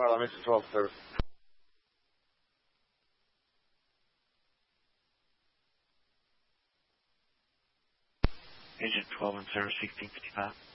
Marlon, Mr. 12 service. Agent 12 on service 1655.